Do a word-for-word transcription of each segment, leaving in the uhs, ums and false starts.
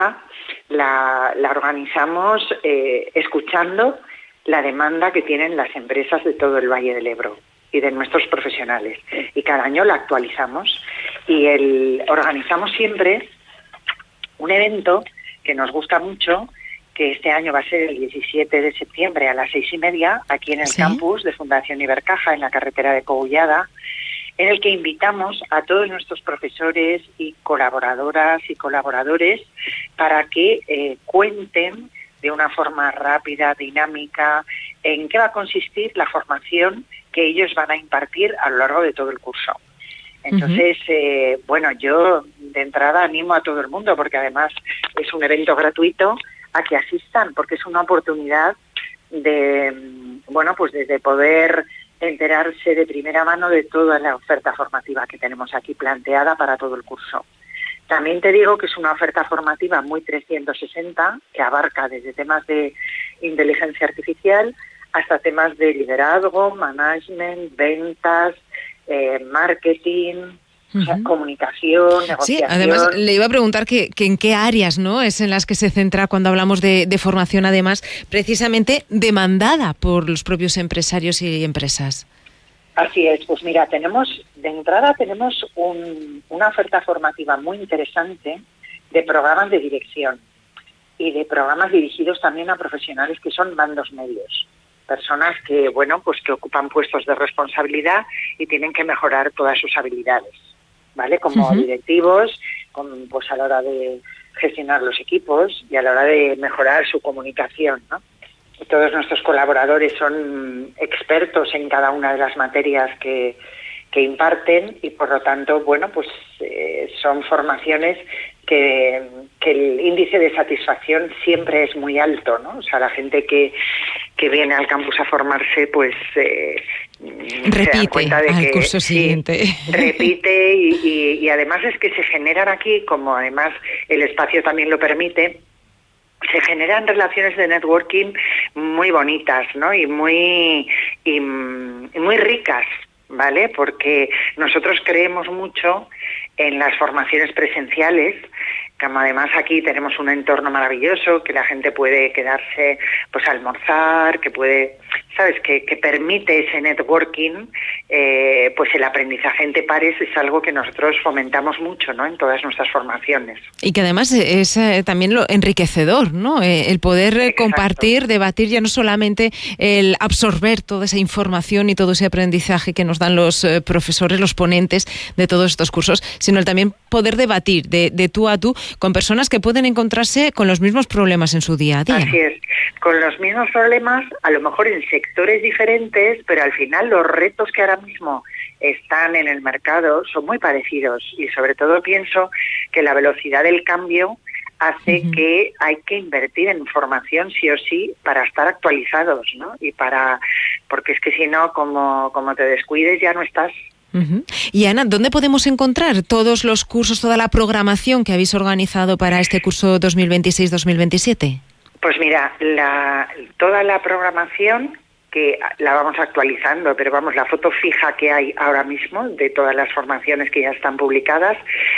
la, la organizamos eh, escuchando la demanda que tienen las empresas de todo el Valle del Ebro y de nuestros profesionales. Y cada año la actualizamos y el, organizamos siempre un evento que nos gusta mucho, que este año va a ser el diecisiete de septiembre a las seis y media, aquí en el ¿Sí? campus de Fundación Ibercaja, en la carretera de Cogullada, en el que invitamos a todos nuestros profesores y colaboradoras y colaboradores para que eh, cuenten de una forma rápida, dinámica, en qué va a consistir la formación que ellos van a impartir a lo largo de todo el curso. Entonces, uh-huh. eh, bueno, yo de entrada animo a todo el mundo, porque además es un evento gratuito, a que asistan, porque es una oportunidad de, bueno, pues de, de poder enterarse de primera mano de toda la oferta formativa que tenemos aquí planteada para todo el curso. También te digo que es una oferta formativa muy trescientos sesenta, que abarca desde temas de inteligencia artificial hasta temas de liderazgo, management, ventas, eh, marketing, uh-huh. o sea, comunicación, negociación. Sí, además le iba a preguntar que, que en qué áreas, ¿no?, es en las que se centra cuando hablamos de, de formación, además, precisamente demandada por los propios empresarios y empresas. Así es, pues mira, tenemos, de entrada tenemos un, una oferta formativa muy interesante de programas de dirección y de programas dirigidos también a profesionales que son mandos medios. Personas que, bueno, pues que ocupan puestos de responsabilidad y tienen que mejorar todas sus habilidades, ¿vale? Como uh-huh. directivos, con, pues a la hora de gestionar los equipos y a la hora de mejorar su comunicación, ¿no? Todos nuestros colaboradores son expertos en cada una de las materias que, que imparten y, por lo tanto, bueno, pues eh, son formaciones que, que el índice de satisfacción siempre es muy alto, ¿no? O sea, la gente que, que viene al campus a formarse, pues eh, repite se dan cuenta de al que curso siguiente. Sí, repite y, y, y además es que se generan aquí, como además el espacio también lo permite, se generan relaciones de networking muy bonitas, ¿no? Y muy y, y muy ricas, ¿vale? Porque nosotros creemos mucho en las formaciones presenciales, como además aquí tenemos un entorno maravilloso, que la gente puede quedarse pues a almorzar, que puede, sabes, que, que permite ese networking, eh, pues el aprendizaje entre pares es algo que nosotros fomentamos mucho, ¿no?, en todas nuestras formaciones. Y que además es eh, también lo enriquecedor, ¿no?, eh, el poder Exacto. compartir, debatir, ya no solamente el absorber toda esa información y todo ese aprendizaje que nos dan los eh, profesores, los ponentes de todos estos cursos, sino el también poder debatir de, de tú a tú con personas que pueden encontrarse con los mismos problemas en su día a día. Así es, con los mismos problemas, a lo mejor en sectores diferentes, pero al final los retos que ahora mismo están en el mercado son muy parecidos y sobre todo pienso que la velocidad del cambio hace uh-huh. que hay que invertir en formación sí o sí para estar actualizados, ¿no? Y para, porque es que si no, como, como te descuides ya no estás. Uh-huh. Y Ana, ¿dónde podemos encontrar todos los cursos, toda la programación que habéis organizado para este curso dos mil veintiséis dos mil veintisiete? Pues mira, la, toda la programación que la vamos actualizando, pero vamos, la foto fija que hay ahora mismo de todas las formaciones que ya están publicadas,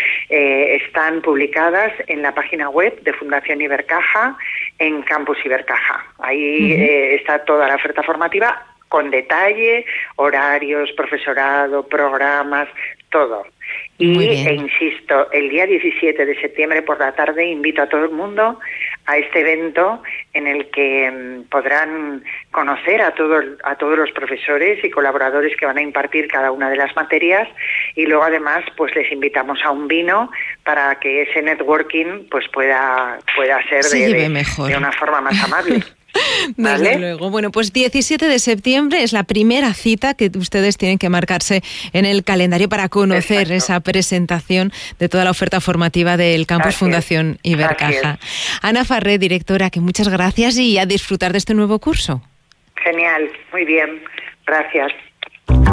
eh, están publicadas en la página web de Fundación Ibercaja, en Campus Ibercaja. Ahí uh-huh. eh, está toda la oferta formativa con detalle, horarios, profesorado, programas, todo. Y, e insisto, el día diecisiete de septiembre por la tarde invito a todo el mundo a este evento en el que um, podrán conocer a, todo, a todos los profesores y colaboradores que van a impartir cada una de las materias y luego además pues les invitamos a un vino para que ese networking pues pueda, pueda ser de, de, de una forma más amable. Desde ¿Vale? luego. Bueno, pues diecisiete de septiembre es la primera cita que ustedes tienen que marcarse en el calendario para conocer Exacto. esa presentación de toda la oferta formativa del Campus Así Fundación es. Ibercaja. Ana Farré, directora, que muchas gracias y a disfrutar de este nuevo curso. Genial, muy bien, gracias.